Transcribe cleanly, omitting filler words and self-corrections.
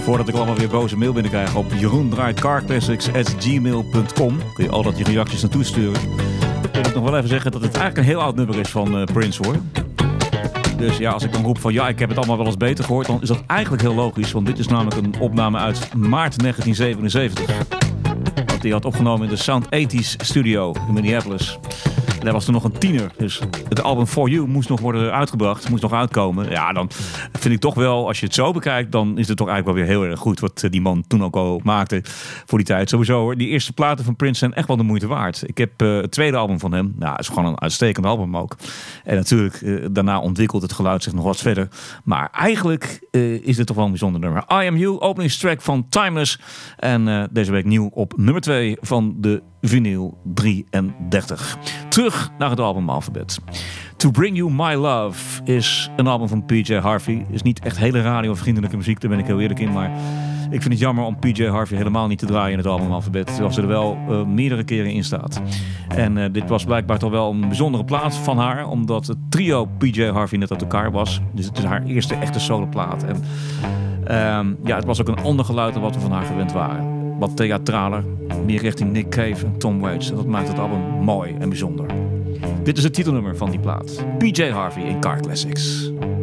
Voordat ik allemaal weer boze mail binnenkrijg op jeroendraaitcarclassics@gmail.com. Kun je altijd je reacties naartoe sturen. Wil ik nog wel even zeggen dat het eigenlijk een heel oud nummer is van Prince, hoor. Dus ja, als ik dan roep van ja, ik heb het allemaal wel eens beter gehoord, dan is dat eigenlijk heel logisch. Want dit is namelijk een opname uit maart 1977. Dat hij had opgenomen in de Sound 80's studio in Minneapolis. En hij was toen nog een tiener. Dus het album For You moest nog worden uitgebracht. Moest nog uitkomen. Ja, dan vind ik toch wel, als je het zo bekijkt, dan is het toch eigenlijk wel weer heel erg goed wat die man toen ook al maakte voor die tijd. Sowieso hoor, die eerste platen van Prince zijn echt wel de moeite waard. Ik heb het tweede album van hem. Nou, het is gewoon een uitstekend album ook. En natuurlijk, daarna ontwikkelt het geluid zich nog wat verder. Maar eigenlijk is dit toch wel een bijzonder nummer. I Am You, openingstrack van Timeless. En deze week nieuw op nummer 2 van de vinyl 33. Terug naar het album Alphabet. To Bring You My Love is een album van PJ Harvey. Is niet echt hele radiovriendelijke muziek, daar ben ik heel eerlijk in. Maar ik vind het jammer om PJ Harvey helemaal niet te draaien in het album Alphabet. Terwijl ze er wel meerdere keren in staat. En dit was blijkbaar toch wel een bijzondere plaat van haar. Omdat het trio PJ Harvey net uit elkaar was. Dus het is haar eerste echte soloplaat. En ja, het was ook een ander geluid dan wat we van haar gewend waren. Wat theatraler, meer richting Nick Cave en Tom Waits. En dat maakt het album mooi en bijzonder. Dit is het titelnummer van die plaat. PJ Harvey in Car Classics.